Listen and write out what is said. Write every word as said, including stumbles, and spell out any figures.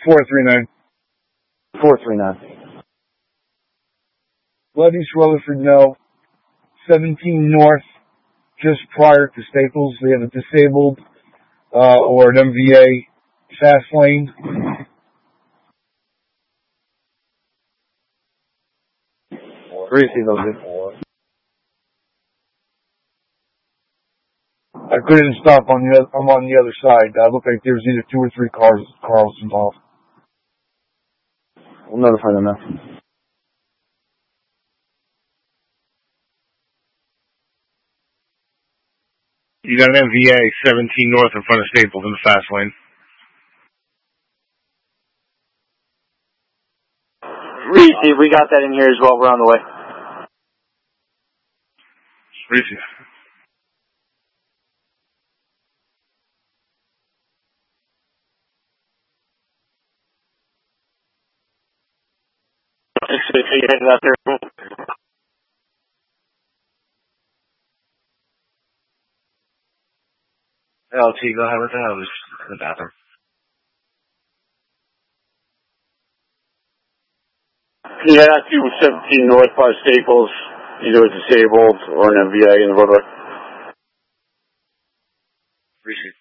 four three nine. four three nine. Blood East Rutherford, no. seventeen North, just prior to Staples. We have a disabled uh, or an M V A fast lane. Greasy, those. I couldn't stop on the other, I'm on the other side. I looked like there was either two or three cars cars involved. We'll notify them now. You got an M V A seventeen North in front of Staples in the fast lane. Reese, we got that in here as well. We're on the way. Reese. You headed out there? L T, go ahead with that. I was in the bathroom. Yeah, that's you seventeen North by Staples, either a disabled or an M V A in the roadway. Reese.